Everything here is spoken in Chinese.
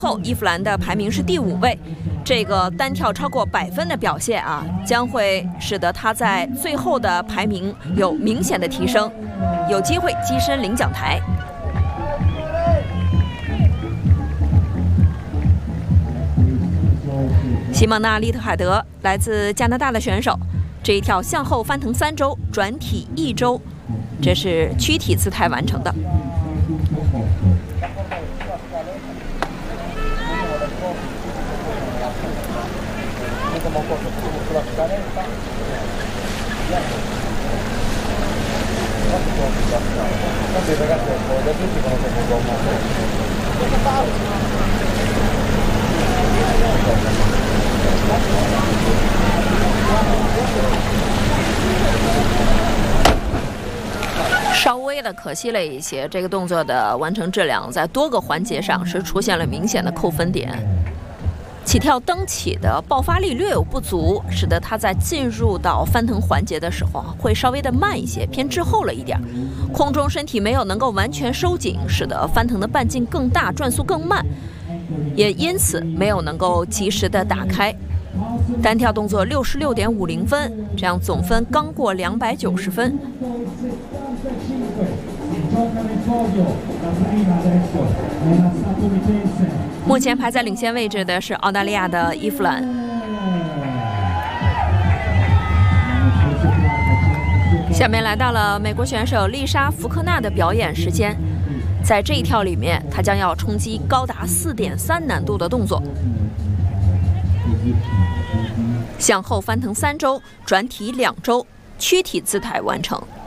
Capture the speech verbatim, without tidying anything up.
后伊弗兰的排名是第五位，这个单跳超过百分的表现啊，将会使得他在最后的排名有明显的提升，有机会跻身领奖台。西蒙娜·利特海德来自加拿大的选手，这一跳向后翻腾三周，转体一周，这是躯体姿态完成的。稍微的可惜了一些，这个动作的完成质量在多个环节上是出现了明显的扣分点。起跳蹬起的爆发力略有不足，使得他在进入到翻腾环节的时候会稍微的慢一些，偏滞后了一点。空中身体没有能够完全收紧，使得翻腾的半径更大，转速更慢，也因此没有能够及时的打开。单跳动作六十六点五零分，这样总分刚过两百九十分。目前排在领先位置的是澳大利亚的伊弗兰。下面来到了美国选手丽莎·福克纳的表演时间，在这一跳里面，她将要冲击高达 四点三 难度的动作，向后翻腾三周，转体两周，躯体姿态完成。